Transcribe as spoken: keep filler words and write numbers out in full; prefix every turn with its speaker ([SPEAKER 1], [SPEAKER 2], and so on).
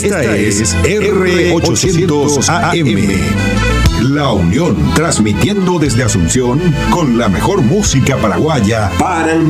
[SPEAKER 1] Esta es R ochocientos A M. La Unión, transmitiendo desde Asunción con la mejor música paraguaya para el